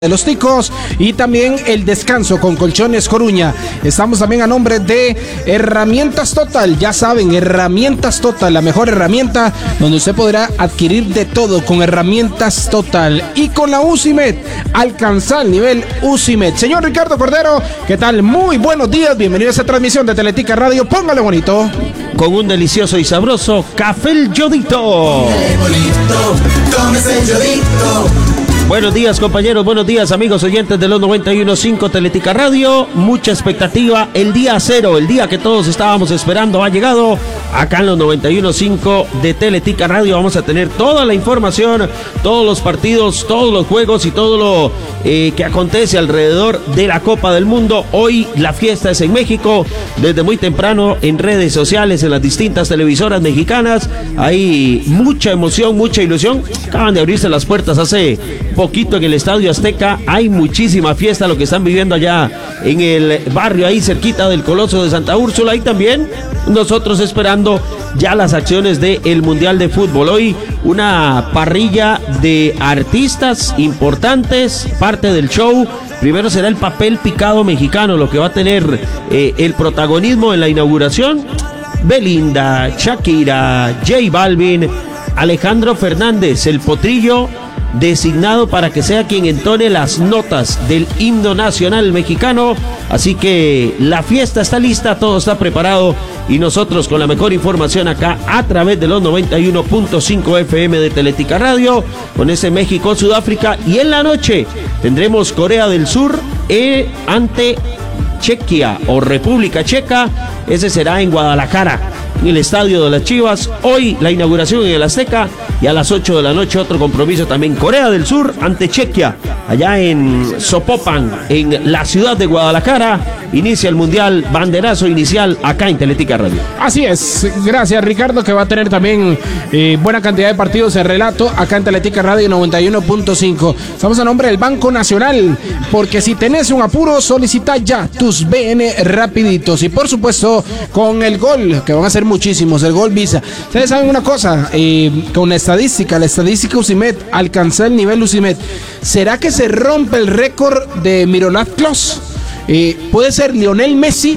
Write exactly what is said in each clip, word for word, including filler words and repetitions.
de los ticos y también el descanso con Colchones Coruña. Estamos también a nombre de Herramientas Total, ya saben, Herramientas Total, la mejor herramienta donde usted podrá adquirir de todo con Herramientas Total. Y con la UCIMED, alcanza el nivel UCIMED. Señor Ricardo Cordero, ¿qué tal? Muy buenos días, bienvenido a esta transmisión de Teletica Radio, póngale bonito. Con un delicioso y sabroso Café El Yodito. Tómese el Yodito. Buenos días, compañeros, buenos días, amigos oyentes de los noventa y uno punto cinco Teletica Radio. Mucha expectativa, el día cero, el día que todos estábamos esperando ha llegado. Acá en los noventa y uno punto cinco de Teletica Radio vamos a tener toda la información, todos los partidos, todos los juegos y todo lo eh, que acontece alrededor de la Copa del Mundo. Hoy la fiesta es en México, desde muy temprano en redes sociales, en las distintas televisoras mexicanas. Hay mucha emoción, mucha ilusión. Acaban de abrirse las puertas hace poquito en el Estadio Azteca. Hay muchísima fiesta lo que están viviendo allá en el barrio ahí cerquita del Coloso de Santa Úrsula, y también nosotros esperando ya las acciones del Mundial de Fútbol. Hoy una parrilla de artistas importantes, parte del show. Primero será el papel picado mexicano, lo que va a tener eh, el protagonismo en la inauguración. Belinda, Shakira, J Balvin, Alejandro Fernández, el potrillo, designado para que sea quien entone las notas del himno nacional mexicano. Así que la fiesta está lista, todo está preparado, y nosotros con la mejor información acá a través de los noventa y uno punto cinco F M de Teletica Radio, con ese México-Sudáfrica, y en la noche tendremos Corea del Sur eh, ante Chequia o República Checa. Ese será en Guadalajara, en el Estadio de las Chivas. Hoy la inauguración en el Azteca, y a las ocho de la noche otro compromiso también, Corea del Sur ante Chequia, allá en Zapopan, en la ciudad de Guadalajara. Inicia el Mundial, banderazo inicial acá en Teletica Radio. Así es, gracias Ricardo, que va a tener también eh, buena cantidad de partidos de relato acá en Teletica Radio noventa y uno punto cinco. Estamos a nombre del Banco Nacional, porque si tenés un apuro, solicita ya tus B N rapiditos, y por supuesto con el gol, que van a ser muchísimos, el gol Visa. Ustedes saben una cosa, eh, con la estadística, la estadística UCIMED, alcanza el nivel UCIMED. ¿Será que se rompe el récord de Miroslav Klose? Eh, puede ser Lionel Messi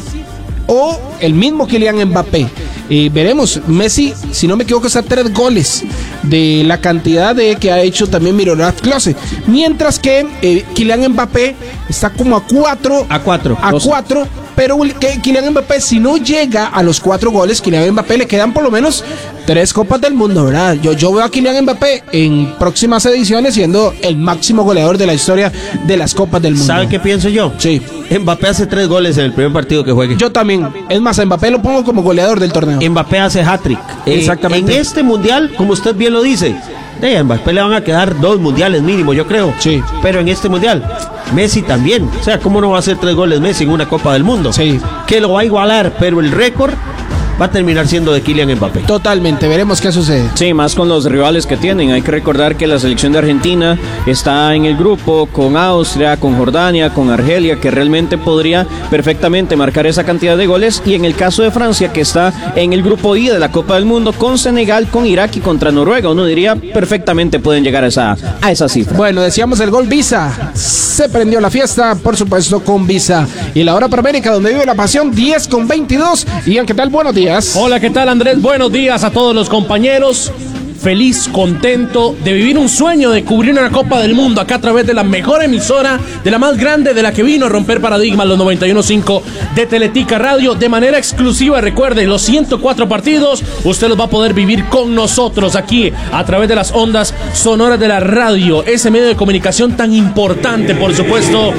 o el mismo Kylian Mbappé. Eh, veremos. Messi, si no me equivoco, está a tres goles de la cantidad de que ha hecho también Miroslav Klose, mientras que eh, Kylian Mbappé está como a cuatro a cuatro a cuatro. Pero que Kylian Mbappé, si no llega a los cuatro goles, Kylian Mbappé le quedan por lo menos tres Copas del Mundo, ¿verdad? Yo, yo veo a Kylian Mbappé en próximas ediciones siendo el máximo goleador de la historia de las Copas del Mundo. ¿Sabe qué pienso yo? Sí. Mbappé hace tres goles en el primer partido que juegue. Yo también. Es más, a Mbappé lo pongo como goleador del torneo. Mbappé hace hat-trick. Eh, Exactamente. En este mundial, como usted bien lo dice, de Mbappé le van a quedar dos mundiales mínimo, yo creo. Sí. Pero en este mundial, Messi también. O sea, ¿cómo no va a hacer tres goles Messi en una Copa del Mundo? Sí. Que lo va a igualar, pero el récord va a terminar siendo de Kylian Mbappé. Totalmente, veremos qué sucede. Sí, más con los rivales que tienen. Hay que recordar que la selección de Argentina está en el grupo con Austria, con Jordania, con Argelia, que realmente podría perfectamente marcar esa cantidad de goles. Y en el caso de Francia, que está en el grupo I de la Copa del Mundo, con Senegal, con Irak y contra Noruega, uno diría perfectamente pueden llegar a esa, a esa cifra. Bueno, decíamos el gol Visa. Se prendió la fiesta, por supuesto, con Visa. Y la hora para América, donde vive la pasión, diez con veintidós. Ian, ¿qué tal? Buenos días. Hola, ¿qué tal, Andrés? Buenos días a todos los compañeros. Feliz, contento de vivir un sueño de cubrir una Copa del Mundo acá a través de la mejor emisora, de la más grande, de la que vino a romper paradigmas, los noventa y uno punto cinco de Teletica Radio, de manera exclusiva. Recuerde, los ciento cuatro partidos usted los va a poder vivir con nosotros aquí a través de las ondas sonoras de la radio, ese medio de comunicación tan importante, por supuesto,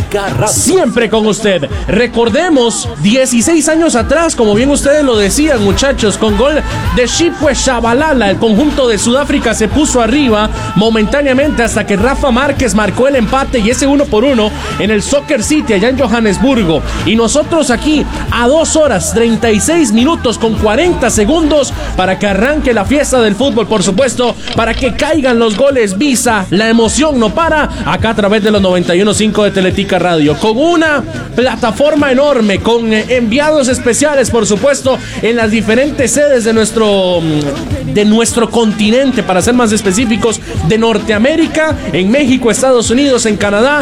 siempre con usted. Recordemos, dieciséis años atrás, como bien ustedes lo decían, muchachos, con gol de Chipwe Shabalala, el conjunto de Sudáfrica se puso arriba momentáneamente hasta que Rafa Márquez marcó el empate, y ese uno por uno en el Soccer City allá en Johannesburgo. Y nosotros aquí a dos horas treinta y seis minutos con cuarenta segundos para que arranque la fiesta del fútbol, por supuesto, para que caigan los goles Visa. La emoción no para acá a través de los noventa y uno punto cinco de Teletica Radio, con una plataforma enorme, con enviados especiales, por supuesto, en las diferentes sedes de nuestro de nuestro continente, para ser más específicos, de Norteamérica, en México, Estados Unidos, en Canadá,